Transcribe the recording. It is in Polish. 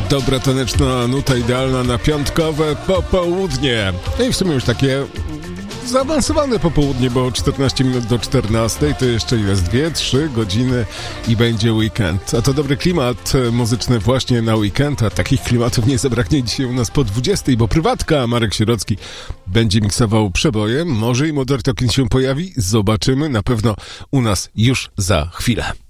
Dobra taneczna nuta idealna na piątkowe popołudnie. No i w sumie już takie zaawansowane popołudnie, bo 14 minut do 14, to jeszcze jest 2-3 godziny i będzie weekend. A to dobry klimat muzyczny właśnie na weekend, a takich klimatów nie zabraknie dzisiaj u nas po 20, bo prywatka Marek Sierocki będzie miksował przeboje. Może i Modern Talking się pojawi, zobaczymy, na pewno u nas już za chwilę.